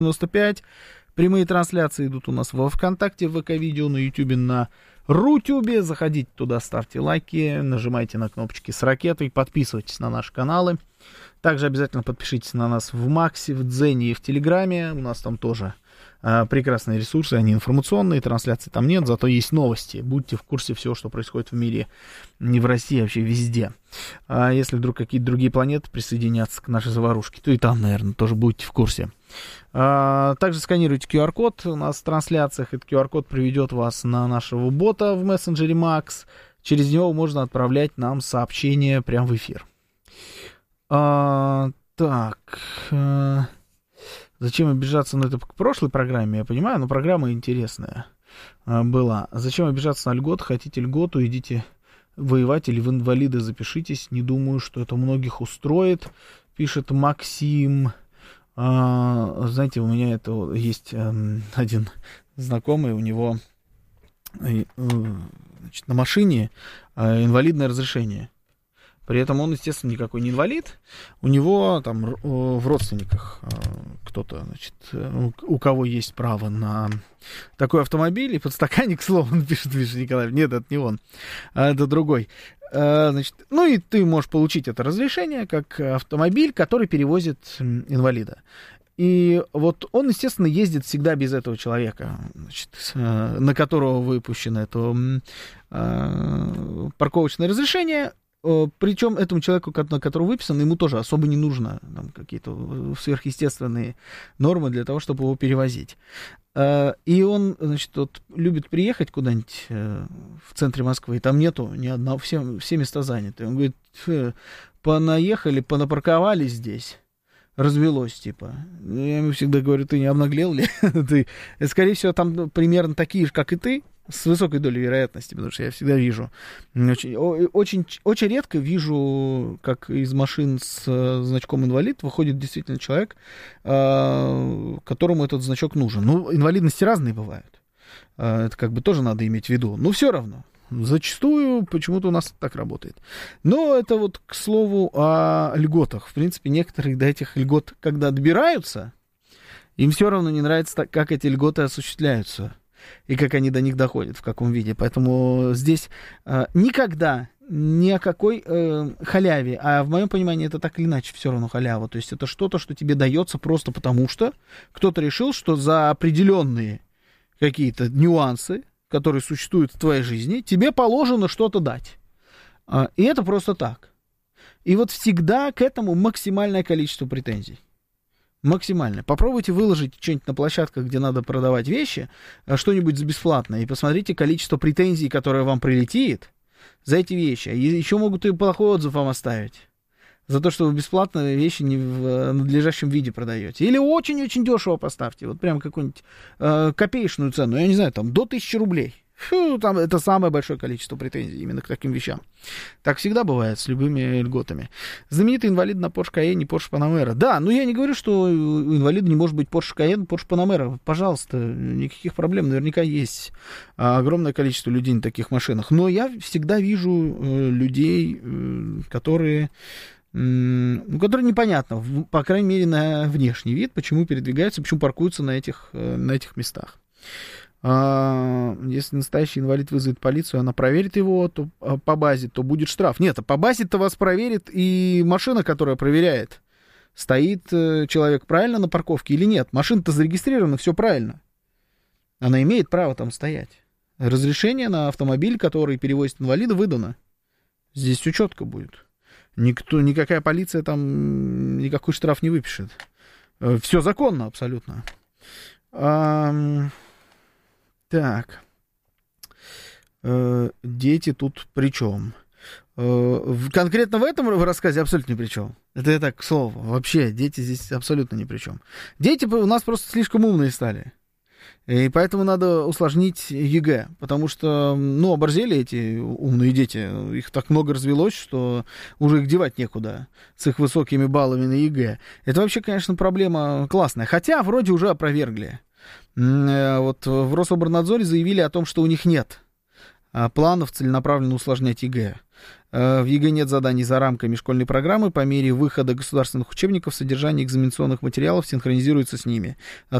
95. Прямые трансляции идут у нас во ВКонтакте, в ВК-видео, на Ютубе, на Рутюбе. Заходите туда, ставьте лайки, нажимайте на кнопочки с ракетой, подписывайтесь на наши каналы. Также обязательно подпишитесь на нас в Максе, в Дзене и в Телеграме. У нас там тоже прекрасные ресурсы, они информационные, трансляций там нет, зато есть новости. Будьте в курсе всего, что происходит в мире, не в России, а вообще везде. А если вдруг какие-то другие планеты присоединятся к нашей заварушке, то и там, наверное, тоже будьте в курсе. Также сканируйте QR-код у нас в трансляциях. Этот QR-код приведет вас на нашего бота в мессенджере Max. Через него можно отправлять нам сообщения прямо в эфир. Зачем обижаться на это к прошлой программе, я понимаю, но программа интересная была. Зачем обижаться на льготы? Хотите льготу, идите воевать или в инвалиды запишитесь. Не думаю, что это многих устроит, пишет Максим. Знаете, у меня это есть один знакомый, у него значит, на машине инвалидное разрешение. При этом он, естественно, никакой не инвалид. У него там в родственниках кто-то, значит, у кого есть право на такой автомобиль. И подстаканник, слово, он пишет, Николаев. Нет, это не он, это другой. Значит, ну и ты можешь получить это разрешение как автомобиль, который перевозит инвалида. И вот он, естественно, ездит всегда без этого человека, значит, на которого выпущено это парковочное разрешение. Причем этому человеку, на которого выписано, ему тоже особо не нужно там, какие-то сверхъестественные нормы для того, чтобы его перевозить. И он, значит, вот, любит приехать куда-нибудь в центре Москвы, и там нету ни одного, все места заняты. Он говорит, понаехали, понапарковались здесь. Развелось, типа. Я ему всегда говорю, ты не обнаглел ли? Ты, скорее всего, там примерно такие же, как и ты, с высокой долей вероятности, потому что я всегда вижу. Очень редко вижу, как из машин с значком инвалид выходит действительно человек, которому этот значок нужен. Ну, инвалидности разные бывают. Это как бы тоже надо иметь в виду. Но все равно. Зачастую почему-то у нас так работает. Но это вот, к слову, о льготах. В принципе, некоторые до этих льгот, когда добираются, им все равно не нравится, как эти льготы осуществляются и как они до них доходят, в каком виде. Поэтому здесь никогда ни о какой халяве, а в моем понимании это так или иначе все равно халява. То есть это что-то, что тебе дается просто потому, что кто-то решил, что за определенные какие-то нюансы, которые существуют в твоей жизни, тебе положено что-то дать. И это просто так. И вот всегда к этому максимальное количество претензий. Максимально. Попробуйте выложить что-нибудь на площадках, где надо продавать вещи, что-нибудь за бесплатно, и посмотрите количество претензий, которое вам прилетит за эти вещи. И еще могут и плохой отзыв вам оставить за то, что вы бесплатно вещи не в надлежащем виде продаете. Или очень-очень дешево поставьте. Вот прям какую-нибудь копеечную цену, я не знаю, там до 1000 рублей. Фу, там это самое большое количество претензий именно к таким вещам. Так всегда бывает с любыми льготами. Знаменитый инвалид на Porsche Cayenne и Porsche Panamera. Да, но я не говорю, что у инвалида не может быть Porsche Cayenne, Porsche Panamera. Пожалуйста, никаких проблем. Наверняка есть огромное количество людей на таких машинах. Но я всегда вижу людей, которые непонятно, по крайней мере, на внешний вид, почему передвигаются, почему паркуются на этих местах. Если настоящий инвалид вызовет полицию, она проверит его то, по базе, то будет штраф. Нет, по базе-то вас проверит и машина, которая проверяет, стоит человек правильно на парковке или нет. Машина-то зарегистрирована, все правильно. Она имеет право там стоять. Разрешение на автомобиль, который перевозит инвалида, выдано. Здесь все четко будет. Никакая полиция там никакой штраф не выпишет. Все законно абсолютно. Так. Дети тут при чем? Конкретно в этом рассказе абсолютно ни при чем. Это я так, к слову. Вообще, дети здесь абсолютно ни при чем. Дети у нас просто слишком умные стали. И поэтому надо усложнить ЕГЭ. Потому что, оборзели эти умные дети. Их так много развелось, что уже их девать некуда с их высокими баллами на ЕГЭ. Это вообще, конечно, проблема классная. Хотя вроде уже опровергли. Вот в Рособорнадзоре заявили о том, что у них нет планов целенаправленно усложнять ЕГЭ. В ЕГЭ нет заданий за рамками школьной программы. По мере выхода государственных учебников содержание экзаменационных материалов синхронизируется с ними.